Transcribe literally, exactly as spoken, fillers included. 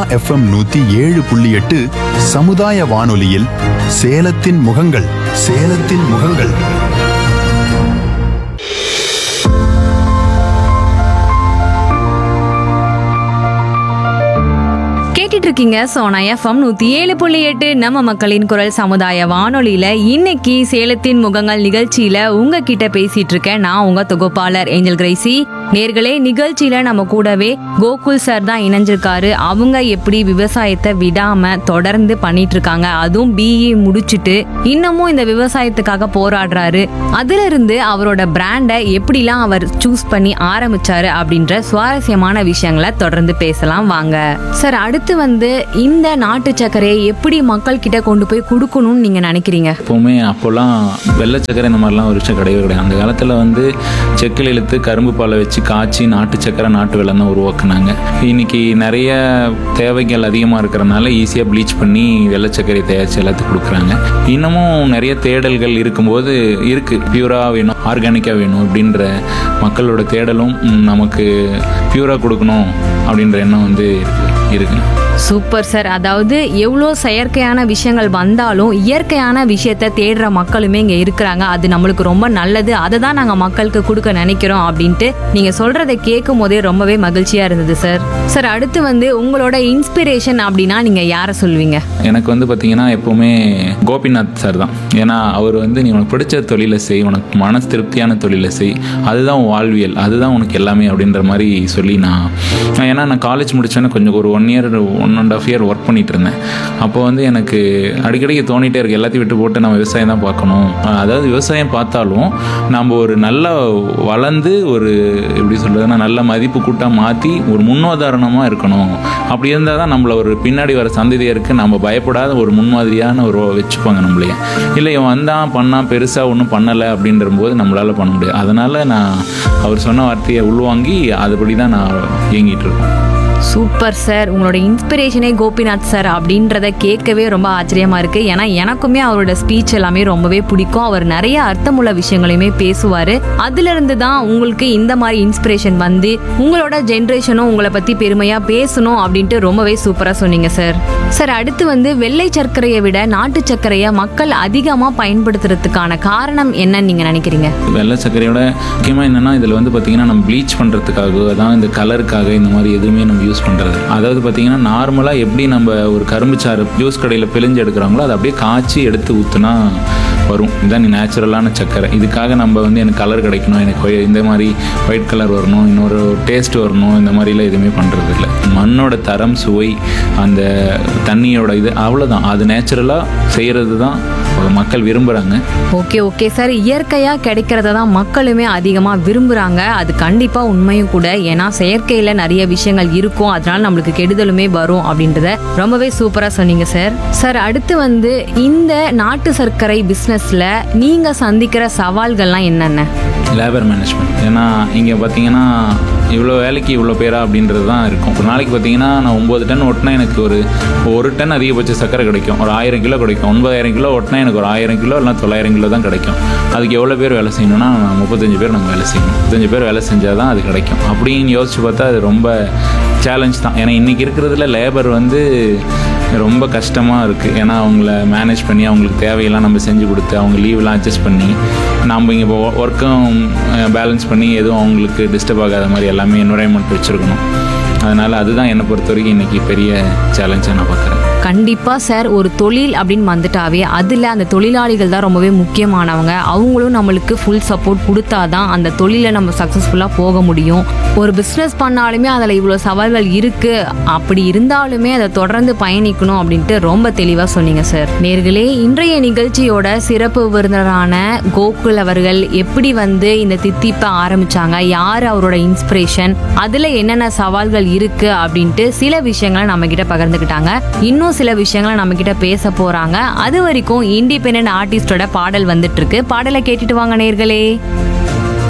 FM நூத்தி ஏழு புள்ளி எட்டு சமுதாய வானொலியில் சேலத்தின் முகங்கள் சேலத்தின் முகங்கள். இருக்கீங்க சோனா எஃப்எம் நூத்தி ஏழு புள்ளி எட்டு நம்ம மக்களின் குரல் சமுதாய வானொலியில இன்னைக்கு சேலத்தின் முகங்கள் நிகழ்ச்சியில உங்ககிட்ட பேசிட்டு இருக்கேன் நான் உங்க தொகுப்பாளர் ஏஞ்சல் கிரேசி. நேர்களே, நிகழ்ச்சியில நம்ம கூடவே கோகுல் சார் தான் இணைஞ்சிருக்காரு. அவங்க எப்படி விவசாயத்தை விடாம தொடர்ந்து பண்ணிட்டு இருக்காங்க, அதுவும் பிஇ முடிச்சுட்டு இன்னமும் இந்த விவசாயத்துக்காக போராடுறாரு. அதுல இருந்து அவரோட பிராண்டை எப்படிலாம் அவர் சூஸ் பண்ணி ஆரம்பிச்சாரு அப்படின்ற சுவாரஸ்யமான விஷயங்களை தொடர்ந்து பேசலாம் வாங்க. சார், அடுத்து வந்து இந்த நாட்டு சர்க்கரையை எப்படி மக்கள் கிட்ட கொண்டு போய் கொடுக்கணும்னு நீங்க நினைக்கிறீங்க? எப்பவுமே அப்போல்லாம் வெள்ளை சர்க்கரை இந்த மாதிரிலாம் ஒரு விஷயம் கிடையவே கிடையாது. அந்த காலத்துல வந்து செக்கில் இழுத்து கரும்பு பாலை வச்சு காய்ச்சி நாட்டு சர்க்கரை நாட்டு வெள்ளம் தான் உருவாக்குனாங்க. இன்னைக்கு நிறைய தேவைகள் அதிகமாக இருக்கிறனால ஈஸியாக ப்ளீச் பண்ணி வெள்ளை சர்க்கரை தயாரித்து எல்லாத்துக்கும் கொடுக்குறாங்க. இன்னமும் நிறைய தேடல்கள் இருக்கும்போது இருக்கு, பியூரா வேணும், ஆர்கானிக்காக வேணும் அப்படின்ற மக்களோட தேடலும் நமக்கு பியூரா கொடுக்கணும் அப்படின்ற எண்ணம் வந்து இருக்கு. Super sir. அதாவது எவ்வளோ செயற்கையான விஷயங்கள் வந்தாலும் இயற்கையான விஷயத்தை தேடுற மக்களுமே இங்கே இருக்கிறாங்க. அது நம்மளுக்கு ரொம்ப நல்லது, அதை தான் நாங்கள் மக்களுக்கு கொடுக்க நினைக்கிறோம் அப்படின்ட்டு நீங்கள் சொல்கிறத கேட்கும் போதே ரொம்பவே மகிழ்ச்சியாக இருந்தது சார். சார், அடுத்து வந்து உங்களோட இன்ஸ்பிரேஷன் அப்படின்னா நீங்கள் யாரை சொல்வீங்க? எனக்கு வந்து பார்த்தீங்கன்னா எப்போவுமே கோபிநாத் சார் தான். ஏன்னா அவர் வந்து நீ உனக்கு பிடிச்ச தொழிலை செய், உனக்கு மன திருப்தியான தொழிலை செய், அதுதான் வாழ்வியல், அதுதான் உனக்கு எல்லாமே அப்படின்ற மாதிரி சொல்லி நான் ஏன்னா நான் காலேஜ் முடித்தோன்னே கொஞ்சம் ஒரு one year one and half year work பண்ணிட்டு இருந்தேன். அப்போ வந்து எனக்கு அடிக்கடிக்கு தோணிகிட்டே இருக்கு, எல்லாத்தையும் விட்டு போட்டு நம்ம விவசாயம் தான் பார்க்கணும். அதாவது விவசாயம் பார்த்தாலும் நம்ம ஒரு நல்ல வளர்ந்து ஒரு எப்படி சொல்றதுன்னா நல்ல மதிப்பு கூட்டாக மாற்றி ஒரு முன்னுதாரணமாக இருக்கணும். அப்படி இருந்தால் தான் நம்மளை ஒரு பின்னாடி வர சந்ததியருக்கு நம்ம பயப்படாத ஒரு முன்மாதிரியான ஒரு வச்சுப்பாங்க நம்மளையே. இல்லை இவன் வந்தான் பண்ணால் பெருசாக ஒன்றும் பண்ணலை அப்படின்ற போது நம்மளால் பண்ண முடியாது. அதனால் நான் அவர் சொன்ன வார்த்தையை உள்வாங்கி அதுபடி தான் நான் இயங்கிட்டு இருக்கேன். Super sir. உங்களோட இன்ஸ்பிரேஷனே கோபிநாத் சார் அப்படின்றத கேட்கவே ரொம்ப ஆச்சரியமா இருக்கு. ஏன்னா எனக்குமே அவரோட ஸ்பீச் எல்லாமே ரொம்பவே பிடிக்கும். அவர் நிறைய அர்த்தமுள்ள விஷயங்களையுமே பேசுவாரு. அதுல இருந்து தான் உங்களுக்கு இந்த மாதிரி இன்ஸ்பிரேஷன் வந்து உங்களோட ஜென்ரேஷனும் உங்களை பத்தி பெருமையா பேசணும் அப்படின்ட்டு ரொம்பவே சூப்பரா சொன்னீங்க சார். சார், அடுத்து வந்து வெள்ளை சர்க்கரையை விட நாட்டு சர்க்கரையை மக்கள் அதிகமா பயன்படுத்துறதுக்கான காரணம் என்னன்னு நீங்க நினைக்கிறீங்க? வெள்ளை சர்க்கரையோட முக்கியமா என்னன்னா இதுல வந்து பாத்தீங்கன்னா நம்ம ப்ளீச் பண்றதுக்காக அதான் இந்த கலருக்காக இந்த மாதிரி எதுவுமே நம்ம யூஸ் பண்ணுறது. அதாவது பார்த்தீங்கன்னா நார்மலாக எப்படி நம்ம ஒரு கரும்பு சாறு ஜூஸ் கடையில் பிழிஞ்சு எடுக்கிறாங்களோ அதை அப்படியே காய்ச்சி எடுத்து ஊற்றுனா வரும். இதுதான் நேச்சுரலான சர்க்கரை. இதுக்காக நம்ம வந்து எனக்கு கலர் கிடைக்கணும், எனக்கு இந்த மாதிரி ஒயிட் கலர் வரணும், இன்னொரு டேஸ்ட் வரணும், இந்த மாதிரிலாம் எதுவுமே பண்ணுறது இல்லை. மண்ணோட தரம், சுவை, அந்த தண்ணியோட இது அவ்வளோதான். அது நேச்சுரலாக செய்கிறது தான் மக்கள் விரும்புகிறாங்க. Okay okay sir. இயற்கையாக கிடைக்கிறத தான் மக்களுமே அதிகமாக விரும்புகிறாங்க. அது கண்டிப்பாக உண்மையும் கூட. ஏன்னா செயற்கையில் நிறைய விஷயங்கள் இருக்கும், அதனால நம்மளுக்கு கெடுதலுமே வரும் அப்படின்றத ரொம்பவே சூப்பராக சொன்னீங்க சார். சார், அடுத்து வந்து இந்த நாட்டு சர்க்கரை பிஸ்னஸ்ல நீங்கள் சந்திக்கிற சவால்கள்லாம் என்னென்ன? Labour management. ஏன்னா இங்கே பார்த்தீங்கன்னா இவ்வளோ வேலைக்கு இவ்வளோ பேரா அப்படின்றது தான் இருக்கும். ஒரு நாளைக்கு பார்த்தீங்கன்னா நான் ஒம்பது டன் ஓட்டினா எனக்கு ஒரு ஒரு டன் அதிகபட்ச சர்க்கரை கிடைக்கும், ஒரு ஆயிரம் கிலோ கிடைக்கும். ஒன்பதாயிரம் கிலோ ஓட்டினா எனக்கு ஒரு ஆயிரம் கிலோ இல்லை தொள்ளாயிரம் கிலோ தான் கிடைக்கும். அதுக்கு எவ்வளோ பேர் வேலை செய்யணும்னா முப்பத்தஞ்சு பேர் நாங்கள் வேலை செய்யணும். முப்பத்தஞ்சு பேர் வேலை செஞ்சால் தான் அது கிடைக்கும். அப்படின்னு யோசிச்சு பார்த்தா அது ரொம்ப சேலஞ்ச் தான். ஏன்னா இன்றைக்கி இருக்கிறதுல லேபர் வந்து ரொம்ப கஷ்டமாக இருக்குது. ஏன்னா அவங்கள மேனேஜ் பண்ணி அவங்களுக்கு தேவையெல்லாம் நம்ம செஞ்சு கொடுத்து அவங்க லீவெலாம் அட்ஜஸ்ட் பண்ணி நம்ம இங்கே இப்போ ஒர்க்கும் பேலன்ஸ் பண்ணி எதுவும் அவங்களுக்கு டிஸ்டர்ப் ஆகாத மாதிரி எல்லாமே என்வரான்மெண்ட் வச்சுருக்கணும். அதனால் அதுதான் என்னை பொறுத்த வரைக்கும் இன்றைக்கி பெரிய சேலஞ்சாக நான் பார்க்குறேன். கண்டிப்பா சார். ஒரு தொழில் அப்படின்னு வந்துட்டாவே அதுல அந்த தொழிலாளிகள் தான் ரொம்பவே முக்கியமானவங்க. அவங்களும் நம்மளுக்கு ஃபுல் சப்போர்ட் கொடுத்தாதான் அந்த தொழிலை நம்ம சக்சஸ்ஃபுல்லா போக முடியும். ஒரு பிஸ்னஸ் பண்ணாலுமே அதில் இவ்வளோ சவால்கள் இருக்கு, அப்படி இருந்தாலுமே அதை தொடர்ந்து பயணிக்கணும் அப்படின்ட்டு ரொம்ப தெளிவாக சொன்னீங்க சார். நேர்களே, இன்றைய நிகழ்ச்சியோட சிறப்பு விருந்தினரான கோகுல் அவர்கள் எப்படி வந்து இந்த தித்திப்பை ஆரம்பிச்சாங்க, யார் அவரோட இன்ஸ்பிரேஷன், அதுல என்னென்ன சவால்கள் இருக்கு அப்படின்ட்டு சில விஷயங்களை நம்ம கிட்ட பகிர்ந்துக்கிட்டாங்க. இன்னும் சில விஷயங்களை நம்ம கிட்ட பேச போறாங்க. அது வரைக்கும் இண்டிபெண்டன்ட் ஆர்டிஸ்டோட பாடல் வந்துட்டு இருக்கு. பாடலை கேட்டுட்டு வாங்க நேர்களே.